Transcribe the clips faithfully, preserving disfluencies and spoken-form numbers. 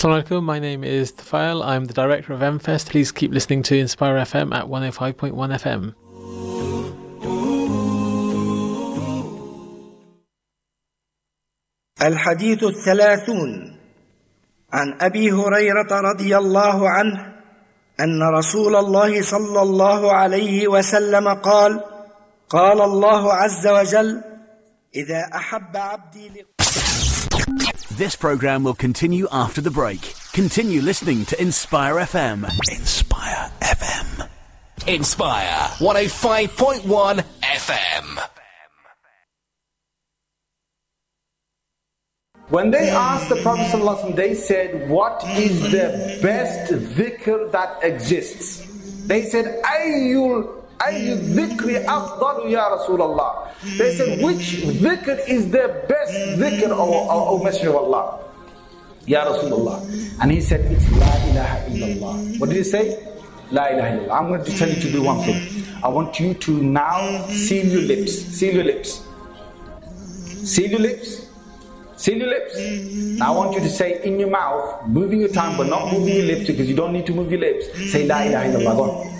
Assalamu alaikum, my name is Tafael, I'm the director of M Fest. Please keep listening to Inspire F M at one oh five point one F M. الحديث الثلاثون عن أبي هريرة رضي الله عنه أن رسول الله صلى الله عليه وسلم قال قال الله عز وجل إذا أحب عبدي لق... This program will continue after the break. Continue listening to Inspire F M. Inspire F M. Inspire one oh five point one F M. When they asked the Prophet ﷺ, they said, what is the best dhikr that exists? They said, Ayyul Ayyu dhikri afdalu ya Rasulullah. They said, which dhikr is the best dhikr, O, o, o Messenger of Allah? Ya Rasulullah. And he said, it's La ilaha illallah. What did he say? La ilaha illallah. I'm going to tell you to do one thing. I want you to now seal your lips. Seal your lips. Seal your lips. Seal your lips. Now I want you to say in your mouth, moving your tongue but not moving your lips, because you don't need to move your lips. Say La ilaha illallah. Go on.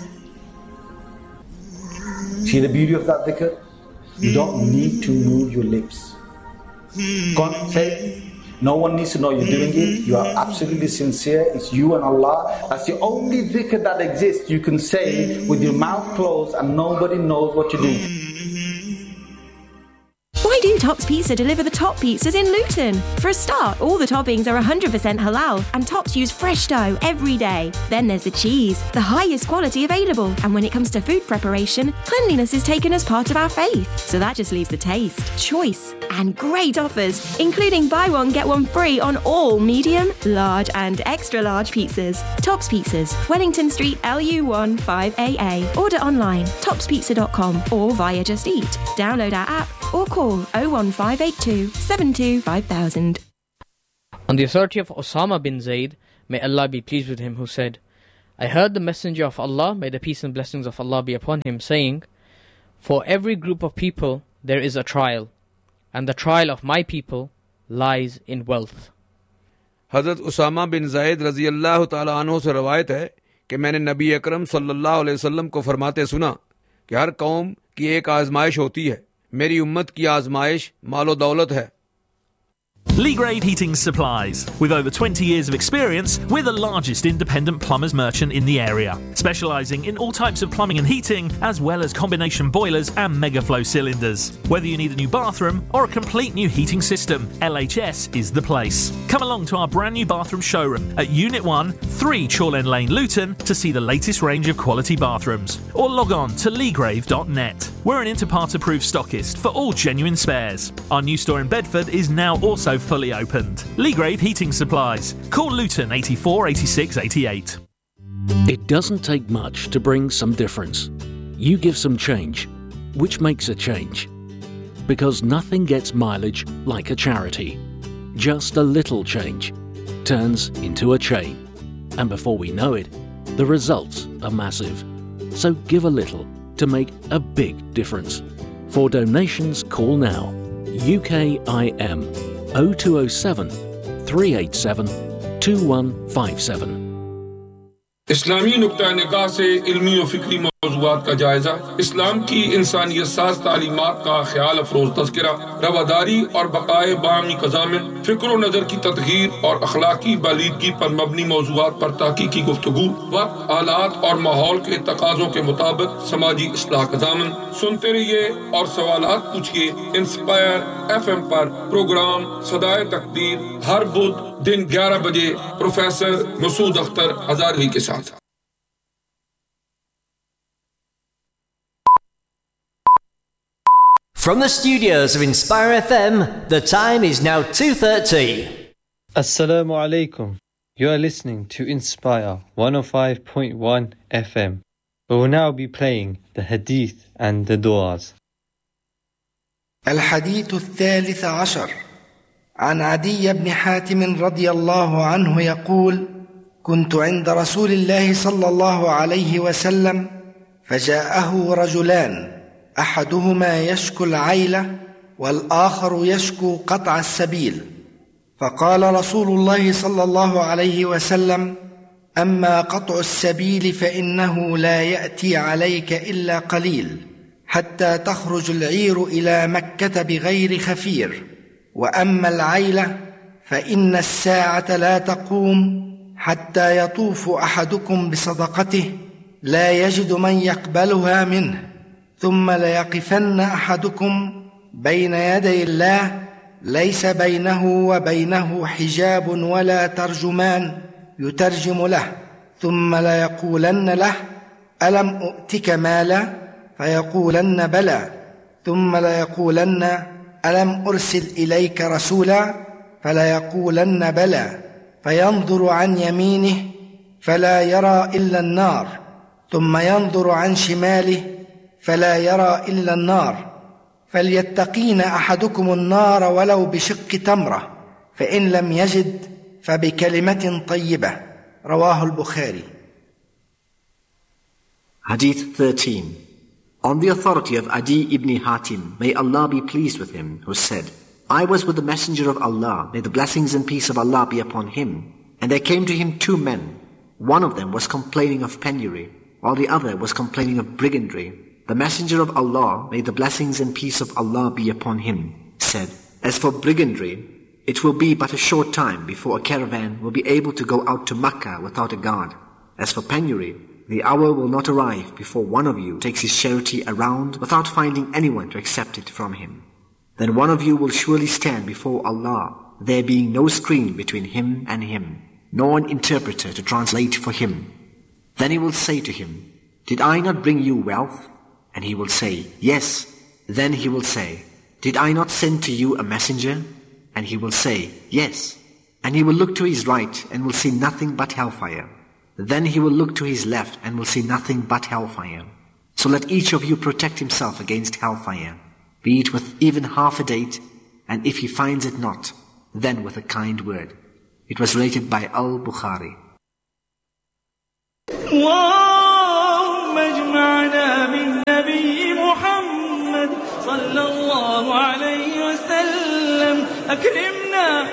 See the beauty of that dhikr? You don't need to move your lips. Go on, say it. No one needs to know you're doing it. You are absolutely sincere. It's you and Allah. That's the only dhikr that exists. You can say with your mouth closed and nobody knows what you're doing. Why do Tops Pizza deliver the top pizzas in Luton? For a start, all the toppings are one hundred percent halal and Tops use fresh dough every day. Then there's the cheese, the highest quality available. And when it comes to food preparation, cleanliness is taken as part of our faith. So that just leaves the taste, choice, and great offers, including buy one, get one free on all medium, large, and extra large pizzas. Tops Pizzas, Wellington Street, L U one five A A. Order online, tops pizza dot com or via Just Eat. Download our app or call oh one five eight two, seven two five thousand. On the authority of Osama bin Zayd, may Allah be pleased with him, who said, I heard the Messenger of Allah, may the peace and blessings of Allah be upon him, saying, for every group of people there is a trial, and the trial of my people lies in wealth. Hazrat Usama bin Zayd रज़ी अल्लाह ताला अन्हु से रवायत है कि मैंने नबी अकरम सल्लल्लाहु अलैहि वसल्लम को फरमाते सुना कि हर कौम की एक आजमाइश होती है, मेरी उम्मत की आजमाइश मालो दौलत है. Legrave Heating Supplies. With over twenty years of experience, we're the largest independent plumbers merchant in the area, specialising in all types of plumbing and heating, as well as combination boilers and megaflow cylinders. Whether you need a new bathroom or a complete new heating system, L H S is the place. Come along to our brand new bathroom showroom at Unit one, three Chorlend Lane, Luton, to see the latest range of quality bathrooms, or log on to legrave dot net. We're an Interpart approved stockist for all genuine spares. Our new store in Bedford is now also fully opened. Legrave Heating Supplies. Call Luton eighty-four eighty-six eighty-eight. It doesn't take much to bring some difference. You give some change, which makes a change. Because nothing gets mileage like a charity. Just a little change turns into a chain. And before we know it, the results are massive. So give a little to make a big difference. For donations, call now. U K I M oh two oh seven, three eight seven, two one five seven. इस्लामी नुक्ता निगाह से इल्मी और फिक्री मौज़ूआत का जायजा, इस्लाम की इंसानियत साज़ तालीमात का ख्याल अफरोज़ तज़किरा, रवादारी और बक़ाए बामी क़ज़ामिन, फ़िक्र व नज़र की तदहीर और अख़लाक़ी बालीदगी पर मबनी मौज़ूआत पर ताक़ीक़ी गुफ्तगू, वक्त आलात और माहौल के तक़ाज़ों के मुताबिक समाजी इस्लाह क़ज़ामिन. सुनते रहिए और सवालात पूछिए. इंस्पायर एफ एम पर प्रोग्राम सदाए तकदीर हर बुध दिन ग्यारह बजे प्रोफेसर मसूद अख्तर हज़ारवी के साथ. From the studios of Inspire F M, the time is now two thirty. Assalamu alaikum. You are listening to Inspire one oh five point one F M. We will now be playing the Hadith and the Du'as. الحديث الثالث عشر عن عدي بن حاتم رضي الله عنه يقول: كنت عند رسول الله صلى الله عليه وسلم فجاءه رجلان أحدهما يشكو العيلة والآخر يشكو قطع السبيل، فقال رسول الله صلى الله عليه وسلم: أما قطع السبيل فإنه لا يأتي عليك إلا قليل حتى تخرج العير إلى مكة بغير خفير، وأما العيلة فإن الساعة لا تقوم حتى يطوف أحدكم بصدقته لا يجد من يقبلها منه، ثم ليقفن أحدكم بين يدي الله ليس بينه وبينه حجاب ولا ترجمان يترجم له، ثم ليقولن له: ألم أؤتك مالا؟ فيقولن: بلى. ثم ليقولن: ألم أرسل إليك رسولا؟ فليقولن: بلى. فينظر عن يمينه فلا يرى إلا النار، ثم ينظر عن شماله فلا يرى إلا النار، فليتقين أحدكم النار ولو بشق تمرة، فإن لم يجد فبكلمة طيبة. رواه البخاري. Hadith thirteen. On the authority of Adi ibn Hatim, may Allah be pleased with him, who said, I was with the Messenger of Allah, may the blessings and peace of Allah be upon him, and there came to him two men. One of them was complaining of penury, while the other was complaining of brigandry. The Messenger of Allah, may the blessings and peace of Allah be upon him, said, As for brigandry, it will be but a short time before a caravan will be able to go out to Makkah without a guard. As for penury, the hour will not arrive before one of you takes his charity around without finding anyone to accept it from him. Then one of you will surely stand before Allah, there being no screen between him and him, nor an interpreter to translate for him. Then he will say to him, Did I not bring you wealth? And he will say, Yes. Then he will say, Did I not send to you a messenger? And he will say, Yes. And he will look to his right and will see nothing but hellfire. Then he will look to his left and will see nothing but hellfire. So let each of you protect himself against hellfire, be it with even half a date, and if he finds it not, then with a kind word. It was related by Al-Bukhari. اللهم اجمعنا بالنبي محمد صلى الله عليه وسلم أكرمنا